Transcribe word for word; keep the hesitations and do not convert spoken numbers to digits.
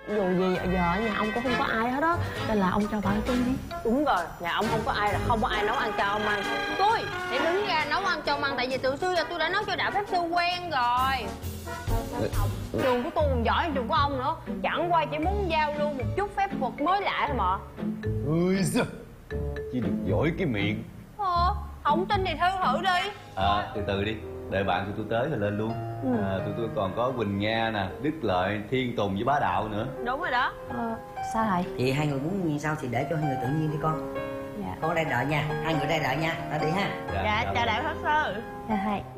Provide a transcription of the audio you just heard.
Dù gì giờ ở nhà ông cũng không có ai hết á, nên là ông cho bà ăn chung đi. Đúng rồi, nhà ông không có ai là không có ai nấu ăn cho ông ăn. Tôi để đứng ra nấu ăn cho ông ăn, tại vì từ xưa giờ tôi đã nấu cho Đạo Pháp Sư quen rồi. Trường của tôi còn giỏi hơn trường của ông nữa. Chẳng qua chỉ muốn giao lưu một chút phép thuật mới lạ thôi mà. Ôi giời, chỉ được giỏi cái miệng. Ờ, không tin thì thử thử đi. À, từ từ đi, đợi bạn tụi tôi tới rồi lên luôn. ừ. À, tụi tôi còn có Quỳnh Nga nè, Đức Lợi, Thiên Tùng với Bá Đạo nữa. Đúng rồi đó. Ờ, sao thầy? Thì hai người muốn như sao thì để cho hai người tự nhiên đi con. Dạ. Con ở đây đợi nha, hai người ở đây đợi nha, ta đi ha. Dạ, chào Đạo Pháp Sư. Dạ thầy.